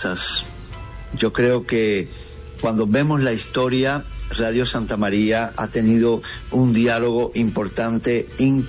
masas. Yo creo que cuando vemos la historia, Radio Santa María ha tenido un diálogo importante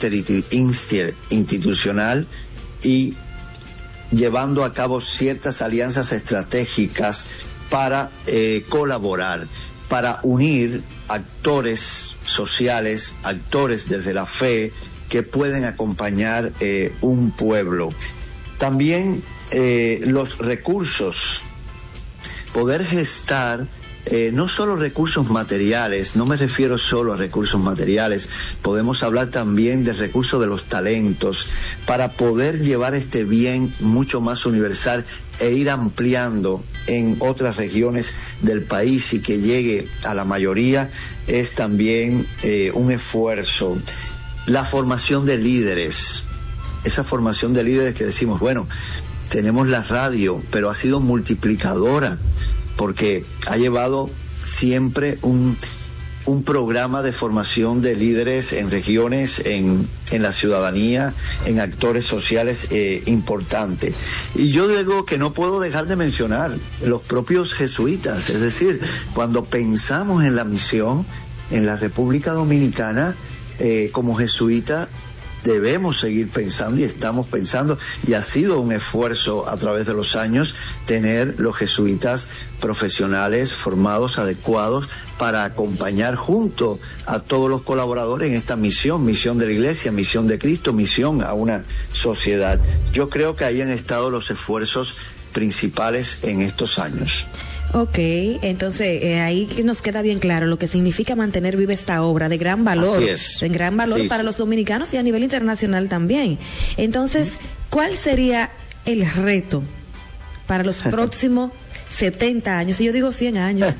interinstitucional y llevando a cabo ciertas alianzas estratégicas para colaborar, para unir actores sociales, actores desde la fe que pueden acompañar un pueblo. También los recursos, poder gestar no solo recursos materiales, no me refiero solo a recursos materiales, podemos hablar también del recurso de los talentos para poder llevar este bien mucho más universal e ir ampliando en otras regiones del país y que llegue a la mayoría. Es también un esfuerzo. La formación de líderes, esa formación de líderes que decimos, bueno, tenemos la radio, pero ha sido multiplicadora, porque ha llevado siempre un programa de formación de líderes en regiones, en la ciudadanía, en actores sociales importantes. Y yo digo que no puedo dejar de mencionar los propios jesuitas, es decir, cuando pensamos en la misión en la República Dominicana, como jesuita, debemos seguir pensando y estamos pensando, y ha sido un esfuerzo a través de los años tener los jesuitas profesionales formados, adecuados, para acompañar junto a todos los colaboradores en esta misión de la Iglesia, misión de Cristo, misión a una sociedad. Yo creo que ahí han estado los esfuerzos principales en estos años. Ok, entonces ahí nos queda bien claro lo que significa mantener viva esta obra de gran valor, de gran valor para los dominicanos y a nivel internacional también. Entonces, ¿cuál sería el reto para los próximos 70 años? Y yo digo 100 años.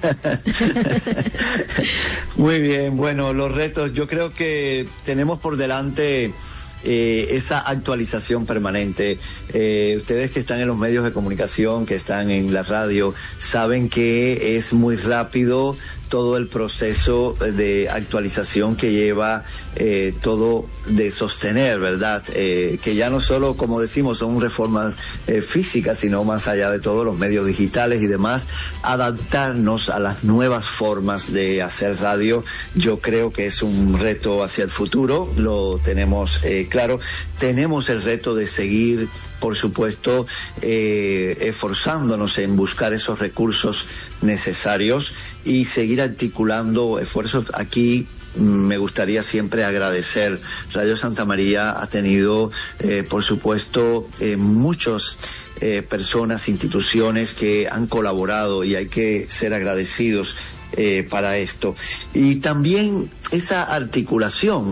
Muy bien, bueno, los retos, yo creo que tenemos por delante esa actualización permanente. Ustedes que están en los medios de comunicación, que están en la radio, saben que es muy rápido todo el proceso de actualización que lleva todo de sostener, ¿verdad? Que ya no solo, como decimos, son reformas físicas, sino más allá de todo, los medios digitales y demás, adaptarnos a las nuevas formas de hacer radio. Yo creo que es un reto hacia el futuro, lo tenemos claro. Tenemos el reto de seguir, por supuesto, esforzándonos en buscar esos recursos necesarios y seguir articulando esfuerzos. Aquí me gustaría siempre agradecer. Radio Santa María ha tenido, por supuesto, muchas personas, instituciones que han colaborado, y hay que ser agradecidos para esto. Y también esa articulación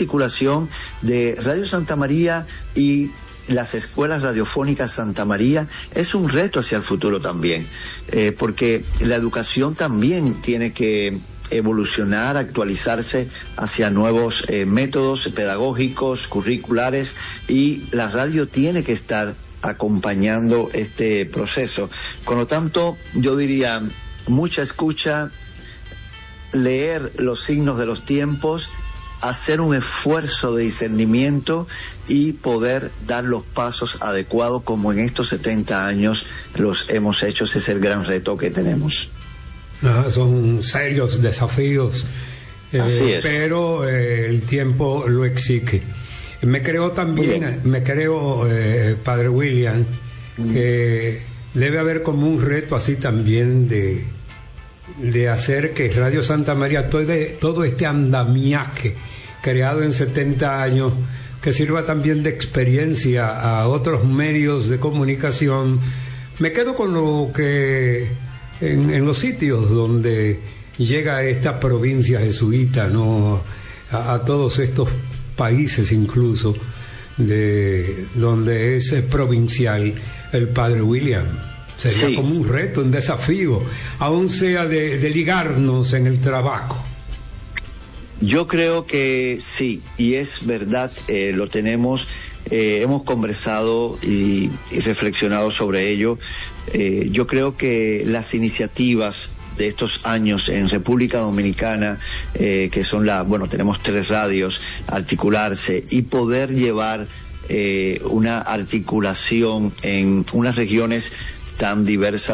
de Radio Santa María y las escuelas radiofónicas Santa María es un reto hacia el futuro también, porque la educación también tiene que evolucionar, actualizarse hacia nuevos métodos pedagógicos, curriculares, y la radio tiene que estar acompañando este proceso. Con lo tanto, yo diría, mucha escucha, leer los signos de los tiempos, hacer un esfuerzo de discernimiento y poder dar los pasos adecuados como en estos 70 años los hemos hecho. Ese es el gran reto que tenemos. Son serios desafíos, pero el tiempo lo exige. Me creo también, Padre William, que debe haber como un reto así también de hacer que Radio Santa María, todo este andamiaje creado en 70 años, que sirva también de experiencia a otros medios de comunicación. Me quedo con lo que en los sitios donde llega esta provincia jesuita, ¿no? A todos estos países incluso donde es provincial el Padre William. Sería como un reto, un desafío, aún sea de ligarnos en el trabajo. Yo creo que sí, y es verdad, lo tenemos, hemos conversado y reflexionado sobre ello. Yo creo que las iniciativas de estos años en República Dominicana, que son tenemos 3 radios, articularse y poder llevar una articulación en unas regiones tan diversas